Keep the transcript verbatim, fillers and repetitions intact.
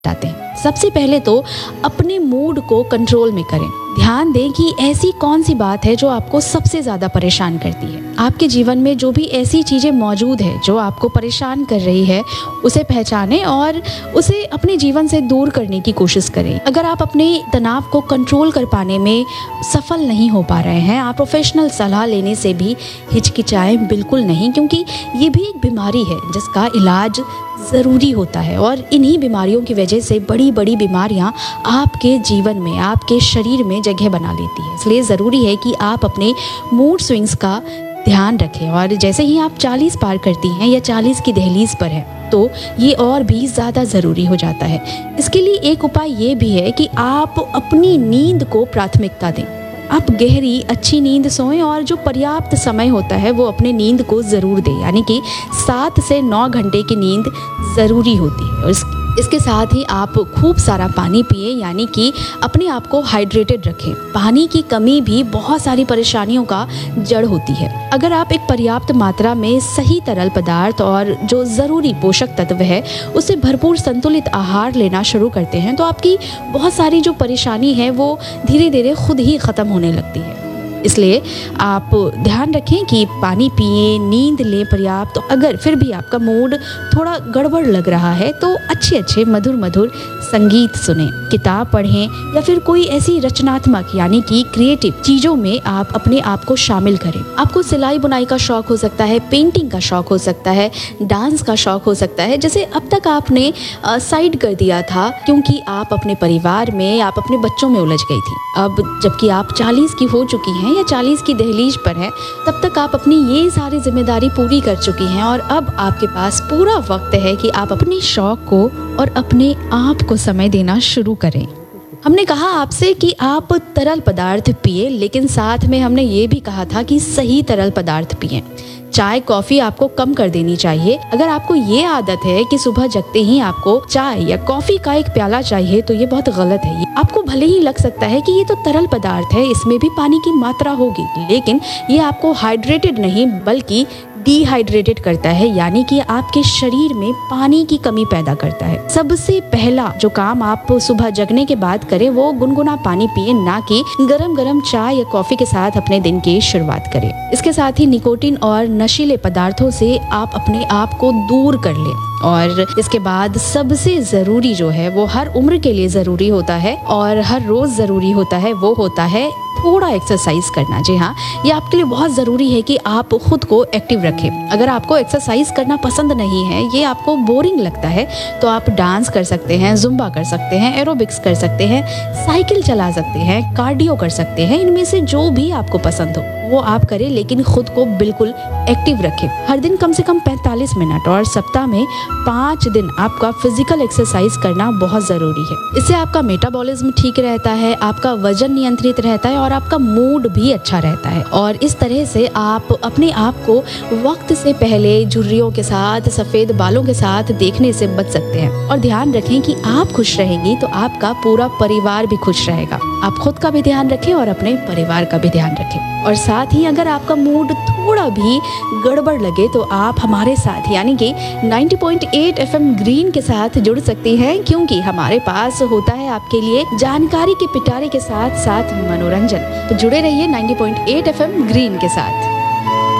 बताते हैं। सबसे पहले तो अपने मूड को कंट्रोल में करें। ध्यान दें कि ऐसी कौन सी बात है जो आपको सबसे ज़्यादा परेशान करती है। आपके जीवन में जो भी ऐसी चीज़ें मौजूद है जो आपको परेशान कर रही है, उसे पहचानें और उसे अपने जीवन से दूर करने की कोशिश करें। अगर आप अपने तनाव को कंट्रोल कर पाने में सफल नहीं हो पा रहे हैं, आप प्रोफेशनल सलाह लेने से भी हिचकिचाएं बिल्कुल नहीं, क्योंकि ये भी एक बीमारी है जिसका इलाज ज़रूरी होता है और इन्हीं बीमारियों की वजह से बड़ी बड़ी बीमारियां आपके जीवन में, आपके शरीर में जगह बना लेती है। इसलिए ज़रूरी है कि आप अपने मूड स्विंग्स का ध्यान रखें और जैसे ही आप चालीस पार करती हैं या चालीस की दहलीज पर हैं, तो ये और भी ज़्यादा ज़रूरी हो जाता है। इसके लिए एक उपाय ये भी है कि आप अपनी नींद को प्राथमिकता दें। आप गहरी अच्छी नींद सोएं और जो पर्याप्त समय होता है वो अपने नींद को ज़रूर दें, यानी कि सात से नौ घंटे की नींद ज़रूरी होती है। और इस, इसके साथ ही आप खूब सारा पानी पिए, यानी कि अपने आप को हाइड्रेटेड रखें। पानी की कमी भी बहुत सारी परेशानियों का जड़ होती है। अगर आप एक पर्याप्त मात्रा में सही तरल पदार्थ और जो ज़रूरी पोषक तत्व है उससे भरपूर संतुलित आहार लेना शुरू करते हैं, तो आपकी बहुत सारी जो परेशानी है वो धीरे धीरे खुद ही ख़त्म होने लगती है। इसलिए आप ध्यान रखें कि पानी पिए, नींद लें पर्याप्त। तो अगर फिर भी आपका मूड थोड़ा गड़बड़ लग रहा है तो अच्छे अच्छे मधुर मधुर संगीत सुनें, किताब पढ़ें या फिर कोई ऐसी रचनात्मक यानी कि क्रिएटिव चीज़ों में आप अपने आप को शामिल करें। आपको सिलाई बुनाई का शौक हो सकता है, पेंटिंग का शौक हो सकता है, डांस का शौक हो सकता है, जैसे अब तक आपने साइड कर दिया था क्योंकि आप अपने परिवार में, आप अपने बच्चों में उलझ गई थी। अब जबकि आप चालीस की हो चुकी हैं या चालीस की दहलीज पर है, तब तक आप अपनी ये सारी जिम्मेदारी पूरी कर चुकी हैं और अब आपके पास पूरा वक्त है कि आप अपने शौक को और अपने आप को समय देना शुरू करें। हमने कहा आपसे कि आप तरल पदार्थ पिए, लेकिन साथ में हमने ये भी कहा था कि सही तरल पदार्थ पिएं। चाय कॉफ़ी आपको कम कर देनी चाहिए। अगर आपको ये आदत है कि सुबह जगते ही आपको चाय या कॉफ़ी का एक प्याला चाहिए, तो ये बहुत गलत है। आपको भले ही लग सकता है कि ये तो तरल पदार्थ है, इसमें भी पानी की मात्रा होगी, लेकिन ये आपको हाइड्रेटेड नहीं बल्कि डिहाइड्रेटेड करता है, यानी कि आपके शरीर में पानी की कमी पैदा करता है। सबसे पहला जो काम आप सुबह जगने के बाद करें वो गुनगुना पानी पिए, ना कि गरम गरम चाय या कॉफी के साथ अपने दिन की शुरुआत करें। इसके साथ ही निकोटीन और नशीले पदार्थों से आप अपने आप को दूर कर लें। और इसके बाद सबसे ज़रूरी जो है वो हर उम्र के लिए ज़रूरी होता है और हर रोज़ ज़रूरी होता है, वो होता है थोड़ा एक्सरसाइज करना। जी हाँ, ये आपके लिए बहुत ज़रूरी है कि आप खुद को एक्टिव रखें। अगर आपको एक्सरसाइज करना पसंद नहीं है, ये आपको बोरिंग लगता है, तो आप डांस कर सकते हैं, जुम्बा कर सकते हैं, एरोबिक्स कर सकते हैं, साइकिल चला सकते हैं, कार्डियो कर सकते हैं। इनमें से जो भी आपको पसंद हो वो आप करें, लेकिन खुद को बिल्कुल एक्टिव रखें। हर दिन कम से कम पैंतालीस मिनट और सप्ताह में पाँच दिन आपका फिजिकल एक्सरसाइज करना बहुत ज़रूरी है। इससे आपका मेटाबॉलिज्म ठीक रहता है, आपका वजन नियंत्रित रहता है और आपका मूड भी अच्छा रहता है। और इस तरह से आप अपने आप को वक्त से पहले झुर्रियों के साथ, सफ़ेद बालों के साथ देखने से बच सकते हैं। और ध्यान रखें कि आप खुश रहेंगी तो आपका पूरा परिवार भी खुश रहेगा। आप खुद का भी ध्यान रखें और अपने परिवार का भी ध्यान रखें। और साथ ही अगर आपका मूड थोड़ा भी गड़बड़ लगे तो आप हमारे साथ यानी कि नब्बे पॉइंट आठ एफएम ग्रीन के साथ जुड़ सकती हैं, क्योंकि हमारे पास होता है आपके लिए जानकारी के पिटारे के साथ साथ मनोरंजन। तो जुड़े रहिए नब्बे पॉइंट आठ एफएम ग्रीन के साथ।